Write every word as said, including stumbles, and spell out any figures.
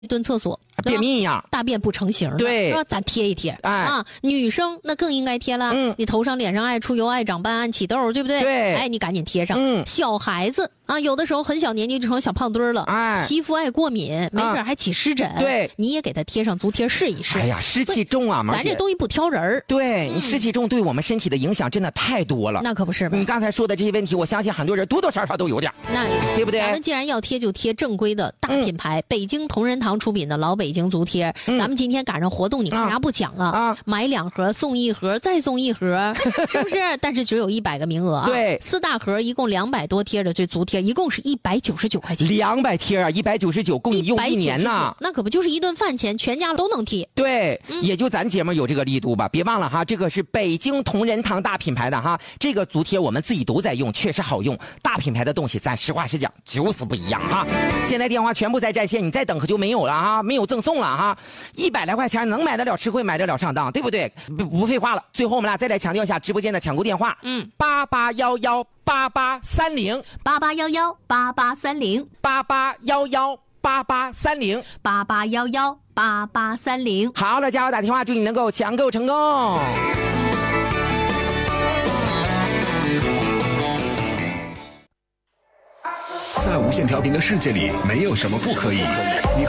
蹲厕所， 便秘一样， 大便不成形， 对， 是吧？咱贴一贴， 哎啊，女生那更应该贴了。嗯，你头上、脸上爱出油、爱长斑、爱起痘，对不对？ 对， 哎，你赶紧贴上。 嗯， 小孩子啊，有的时候很小年纪就成小胖墩了，哎，皮肤爱过敏，没准还起湿疹。啊、 对， 你也给他贴上足贴试一试。 哎呀，湿气重啊， 咱这东西不挑人。 对、嗯、你湿气重，对我们身体的影响真的太多了。 那可不是吧？ 你刚才说的这些问题，我相信很多人多多少少都有点。 那对不对？ 咱们既然要贴，就贴正规的大品牌，嗯、北京同仁堂出品的老北京足贴。嗯、咱们今天赶上活动，你干啥不讲啊？啊，买两盒送一盒，再送一盒，是不是？但是只有一百个名额啊。 对， 四大盒一共两百多贴的这足贴，一共是一百九十九块钱。 两百贴啊，一百九十九，够你用一年呐。 那可不就是一顿饭钱，全家都能贴。 对、嗯，也就咱节目有这个力度吧。别忘了哈，这个是北京同仁堂大品牌的哈，这个足贴我们自己都在用，确实好用。大品牌的东西，咱实话实讲就是不一样哈。现在电话全部在在线，你再等可就没有了哈，没有赠送了哈。一百来块钱能买得了吃亏，买得了上当，对不对？不不废话了，最后我们俩再来强调一下直播间的抢购电话，嗯，八八幺幺八八三零， 八八幺幺八八三零， 八八幺幺八八三零， 八八幺幺八八三零。 好了，加油打电话，祝你能够抢购成功。 在无线调频的世界里，没有什么不可以。你